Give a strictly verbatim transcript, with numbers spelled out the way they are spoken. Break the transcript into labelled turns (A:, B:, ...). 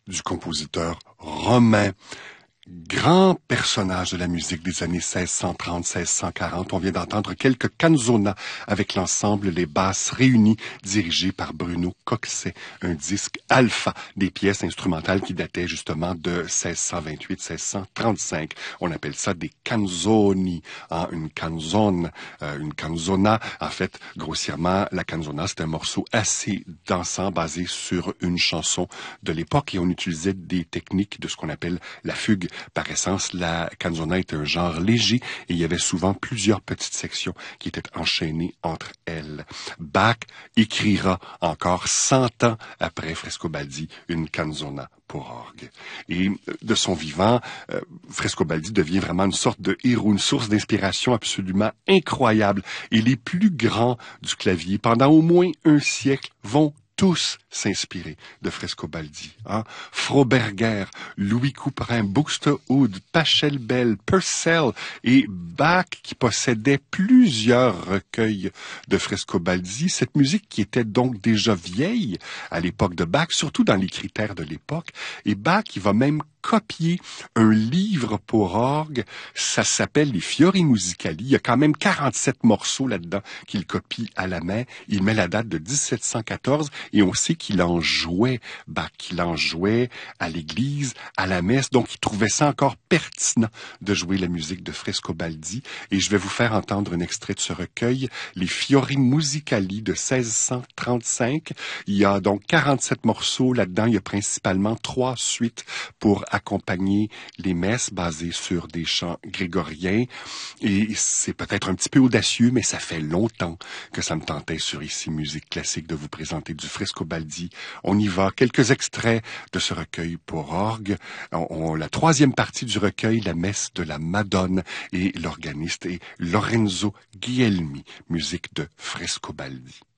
A: du compositeur romain. Grand personnage de la musique des années seize cent trente à seize cent quarante. On vient d'entendre quelques canzonas avec l'ensemble Les Basses Réunies, dirigé par Bruno Coxet. Un disque alpha, des pièces instrumentales qui dataient justement de seize cent vingt-huit à seize cent trente-cinq. On appelle ça des canzoni, hein, une canzone, euh, une canzona. En fait, grossièrement, la canzona, c'est un morceau assez dansant basé sur une chanson de l'époque et on utilisait des techniques de ce qu'on appelle la fugue. Par essence, la canzona est un genre léger et il y avait souvent plusieurs petites sections qui étaient enchaînées entre elles. Bach écrira encore cent ans après Frescobaldi une canzona pour orgue. Et de son vivant, euh, Frescobaldi devient vraiment une sorte de héros, une source d'inspiration absolument incroyable. Et les plus grands du clavier, pendant au moins un siècle, vont tous s'inspirer de Frescobaldi. Hein? Froberger, Louis Couperin, Buxtehude, Pachelbel, Purcell et Bach qui possédaient plusieurs recueils de Frescobaldi. Cette musique qui était donc déjà vieille à l'époque de Bach, surtout dans les critères de l'époque. Et Bach, il va même copier un livre pour orgue. Ça s'appelle les Fiori Musicali. Il y a quand même quarante-sept morceaux là-dedans qu'il copie à la main. Il met la date de dix-sept cent quatorze et on sait qu'il en jouait, Bach, qu'il en jouait à l'église, à la messe. Donc, il trouvait ça encore pertinent de jouer la musique de Frescobaldi. Et je vais vous faire entendre un extrait de ce recueil, les Fiori Musicali de seize cent trente-cinq. Il y a donc quarante-sept morceaux là-dedans. Il y a principalement trois suites pour accompagner les messes basées sur des chants grégoriens. Et c'est peut-être un petit peu audacieux, mais ça fait longtemps que ça me tentait sur Ici Musique Classique de vous présenter du Frescobaldi. On y va. Quelques extraits de ce recueil pour orgue. On, on, la troisième partie du recueil, la messe de la Madone, et l'organiste est Lorenzo Guglielmi, musique de Frescobaldi.